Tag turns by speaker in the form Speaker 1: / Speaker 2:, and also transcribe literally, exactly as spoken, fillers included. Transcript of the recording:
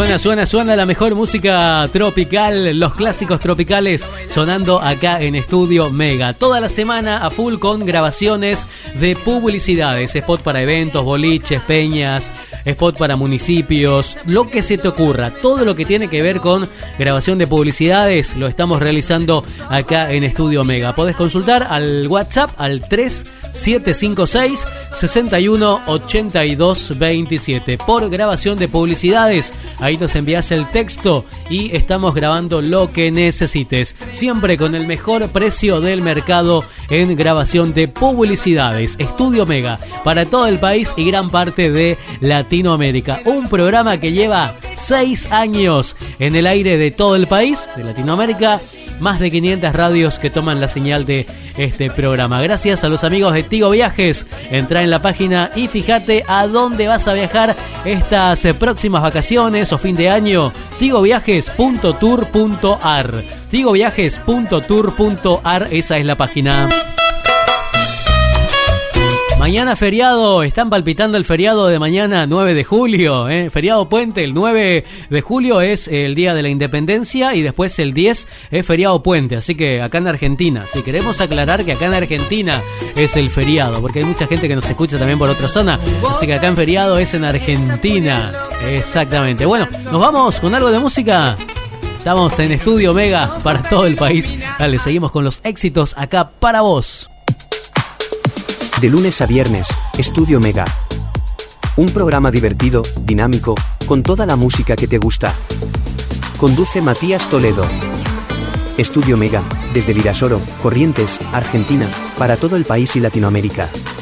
Speaker 1: Suena, suena, suena la mejor música tropical, los clásicos tropicales sonando acá en Estudio Mega. Toda la semana a full con grabaciones de publicidades, spot para eventos, boliches, peñas, spot para municipios, lo que se te ocurra. Todo lo que tiene que ver con grabación de publicidades lo estamos realizando acá en Estudio Mega. Podés consultar al WhatsApp al tres siete cinco seis, seis uno ocho dos dos siete. Por grabación de publicidades, ahí nos envías el texto y estamos grabando lo que necesites. Siempre con el mejor precio del mercado en grabación de publicidades. Estudio Mega, para todo el país y gran parte de Latinoamérica. Un programa que lleva seis años en el aire de todo el país, de Latinoamérica. Más de quinientas radios que toman la señal de este programa. Gracias a los amigos de Tigo Viajes. Entra en la página y fíjate a dónde vas a viajar estas próximas vacaciones o fin de año. tigo viajes punto tour punto ar. tigo viajes punto tour punto ar, esa es la página. Mañana feriado, están palpitando el feriado de mañana nueve de julio, ¿eh? Feriado puente, el nueve de julio es el día de la independencia y después el diez es feriado puente, así que acá en Argentina, si queremos aclarar que acá en Argentina es el feriado, porque hay mucha gente que nos escucha también por otra zona, así que acá en feriado es en Argentina, exactamente. Bueno, nos vamos con algo de música. Estamos en Estudio Mega para todo el país. Dale, seguimos con los éxitos acá para vos.
Speaker 2: De lunes a viernes, Estudio Mega. Un programa divertido, dinámico, con toda la música que te gusta. Conduce Matías Toledo. Estudio Mega, desde Virasoro, Corrientes, Argentina, para todo el país y Latinoamérica.